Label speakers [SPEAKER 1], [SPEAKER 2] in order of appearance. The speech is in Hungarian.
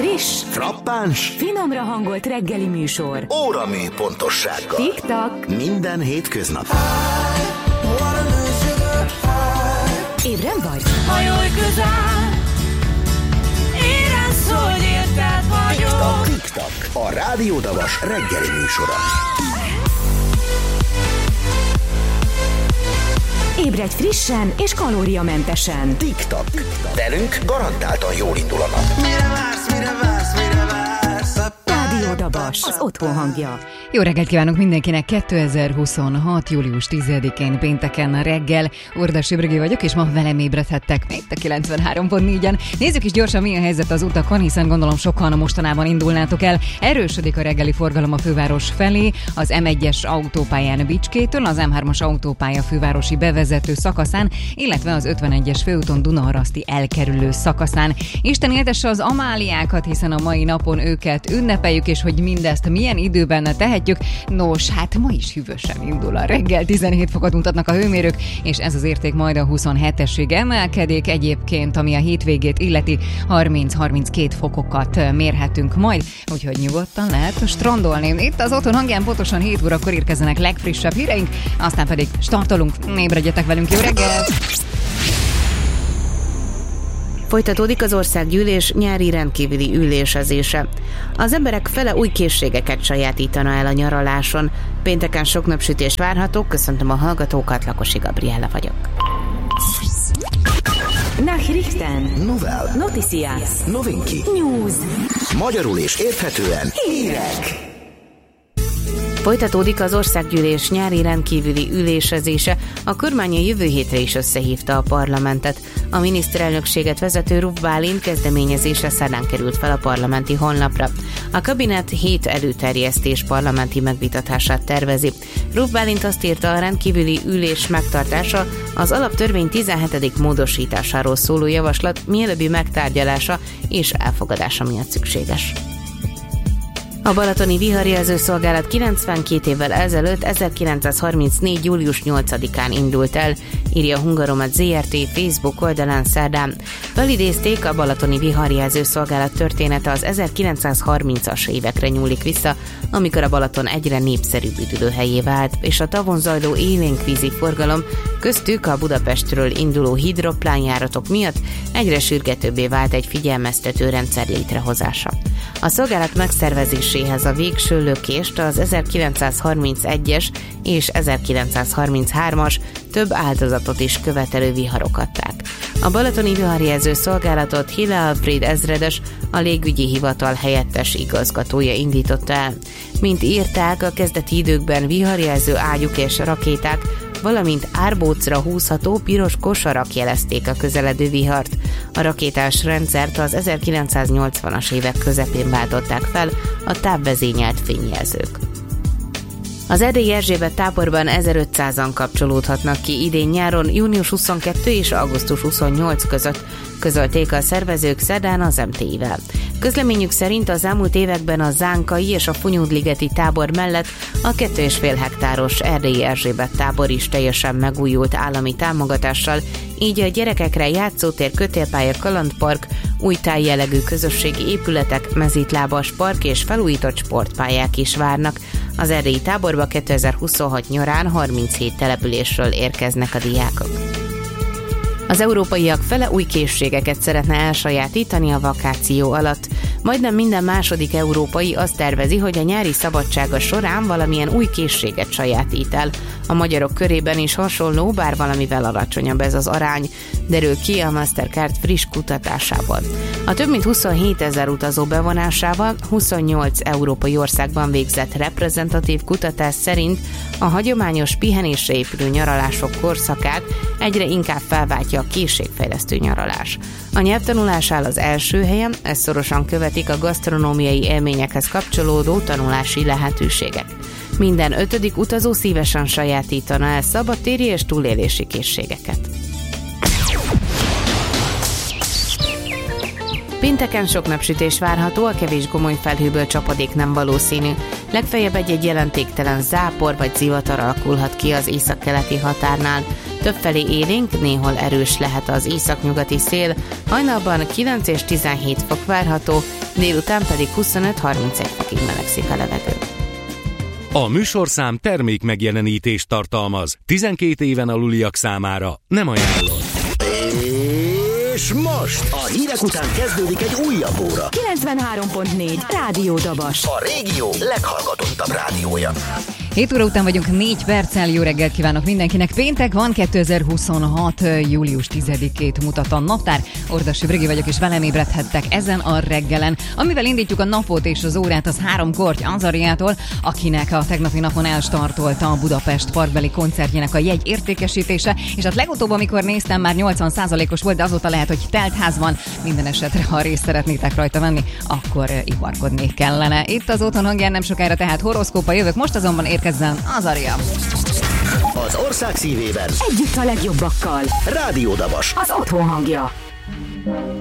[SPEAKER 1] Friss,
[SPEAKER 2] frappáns,
[SPEAKER 1] finomra hangolt reggeli műsor.
[SPEAKER 2] óramű pontossággal.
[SPEAKER 1] Tik-tak.
[SPEAKER 2] Minden hétköznap.
[SPEAKER 1] Ébren vagy?
[SPEAKER 3] Hajolj közel, érezd, hogy érted vagyok.
[SPEAKER 2] Tik-tak, a Rádió Davas reggeli műsora.
[SPEAKER 1] Ébredj frissen és kalóriamentesen.
[SPEAKER 2] Tik-tak, velünk garantáltan jól indul a nap.
[SPEAKER 4] Mire vársz?
[SPEAKER 1] Rádió Davas, az otthon hangja.
[SPEAKER 5] Jó reggelt kívánunk mindenkinek, 2026. július 10-én pénteken reggel. Ordas Ibrigi vagyok, és ma velem ébredhettek itt a 93.4-en. Nézzük is gyorsan, milyen helyzet az utakon, hiszen gondolom sokan mostanában indulnátok el. Erősödik a reggeli forgalom a főváros felé, az M1-es autópályán Bicskétől, az M3-as autópálya fővárosi bevezető szakaszán, illetve az 51-es főúton Dunaharaszti elkerülő szakaszán. Isten éltesse az Amáliákat, hiszen a mai napon őket ünnepeljük, és hogy mindezt milyen időben tehetjük. Nos, hát ma is hűvösen indul a reggel, 17 fokot mutatnak a hőmérők, és ez az érték majd a 27-esig emelkedik. Egyébként, ami a hétvégét illeti, 30-32 fokokat mérhetünk majd, úgyhogy nyugodtan lehet strandolni. Itt az otthon hangján pontosan 7 órakor érkezzenek legfrissebb híreink, aztán pedig startolunk, ébredjetek velünk, jó reggel!
[SPEAKER 6] Folytatódik az országgyűlés nyári rendkívüli ülésezése. Az emberek fele új készségeket sajátítana el a nyaraláson. Pénteken sok napsütés várható, köszöntöm a hallgatókat, Lakosi Gabriella vagyok.
[SPEAKER 1] Nachrichten,
[SPEAKER 2] Novel,
[SPEAKER 1] Noticias,
[SPEAKER 2] Novinki,
[SPEAKER 1] News.
[SPEAKER 2] magyarul és érthetően hírek.
[SPEAKER 6] Folytatódik az országgyűlés nyári rendkívüli ülésezése, a kormány a jövő hétre is összehívta a parlamentet. A miniszterelnökséget vezető Ruff Bálint kezdeményezése szerdán került fel a parlamenti honlapra. A kabinet 7 előterjesztés parlamenti megvitatását tervezi. Ruff Bálint azt írta, a rendkívüli ülés megtartása az alaptörvény 17. módosításáról szóló javaslat mielőbbi megtárgyalása és elfogadása miatt szükséges. A balatoni viharjelző szolgálat 92 évvel ezelőtt 1934. július 8-án indult el, írja a Hungaromat ZRT Facebook oldalán szerdán. Felidézték, a balatoni viharjelző szolgálat története az 1930-as évekre nyúlik vissza, amikor a Balaton egyre népszerűbb üdülőhelyé vált, és a tavon zajló élénkvízi forgalom, köztük a Budapestről induló hidroplánjáratok miatt egyre sürgetőbbé vált egy figyelmeztető rendszer létrehozása. A szolgálat megszervezéséhez a végső lökést az 1931-es és 1933-as több áldozatot is követelő viharok adták. A balatoni viharjelző szolgálatot Hille Alfred ezredes, a légügyi hivatal helyettes igazgatója indította el. Mint írták, a kezdeti időkben viharjelző ágyuk és rakéták, valamint árbócra húzható piros kosarak jelezték a közeledő vihart. A rakétás rendszert az 1980-as évek közepén váltották fel a távvezényelt fényjelzők. Az Erdélyi Erzsébet táborban 1500-an kapcsolódhatnak ki idén nyáron, június 22 és augusztus 28 között, közölték a szervezők szerdán az MTI-vel. Közleményük szerint az elmúlt években a Zánkai és a Funyódligeti tábor mellett a 2,5 hektáros Erdélyi Erzsébet tábor is teljesen megújult állami támogatással, így a gyerekekre játszótér, kötélpálya, kalandpark, új tájjellegű közösségi épületek, mezítlábas park és felújított sportpályák is várnak. Az erdélyi táborba 2026 nyarán 37 településről érkeznek a diákok. Az európaiak fele új készségeket szeretne elsajátítani a vakáció alatt. Majdnem minden második európai azt tervezi, hogy a nyári szabadsága során valamilyen új készséget sajátít el. A magyarok körében is hasonló, bár valamivel alacsonyabb ez az arány, derül ki a Mastercard friss kutatásából. A több mint 27 000 utazó bevonásával 28 európai országban végzett reprezentatív kutatás szerint a hagyományos pihenésre épülő nyaralások korszakát egyre inkább felváltja a készségfejlesztő nyaralás. A nyelvtanulás áll az első helyen, ezt szorosan követik a gasztronómiai élményekhez kapcsolódó tanulási lehetőségek. Minden 5. utazó szívesen sajátítana el szabadtéri és túlélési készségeket. Pénteken sok napsütés várható, a kevés gomoly felhőből csapadék nem valószínű. Legfeljebb egy jelentéktelen zápor vagy zivatar alakulhat ki az északkeleti határnál. Többfelé élénk, néhol erős lehet az északnyugati szél, hajnalban 9 és 17 fok várható, délután pedig 25-31 fokig melegszik a levegő.
[SPEAKER 4] A műsorszám termék megjelenítést tartalmaz. 12 éven aluliak számára nem ajánlott.
[SPEAKER 2] És most a hírek után kezdődik egy újabb óra.
[SPEAKER 1] 93.4 Rádió Dabas.
[SPEAKER 2] A régió leghallgatottabb rádiója.
[SPEAKER 5] 7 óra után vagyunk 4 perccel, jó reggelt kívánok mindenkinek. Péntek van, 2026. július 10-ét mutat a naptár. Ordasi Brigi vagyok, és velem ébredhettek ezen a reggelen. Amivel indítjuk a napot és az órát, az 3 Korty Anzariától, akinek a tegnapi napon elstartolta a Budapest parkbeli koncertjének a jegy értékesítése, és hát legutóbb, amikor néztem, már 80%-os volt, de azóta lehet, hogy teltház van. Minden esetre, ha részt szeretnétek rajta venni, akkor iparkodni kellene. Itt az Otthon hangján nem sokára tehát horoszkópa jövök, most azonban érkezzen Anzaria.
[SPEAKER 2] Az ország szívében
[SPEAKER 1] Együtt a legjobbakkal.
[SPEAKER 2] Rádió Dabas.
[SPEAKER 1] Az otthon hangja.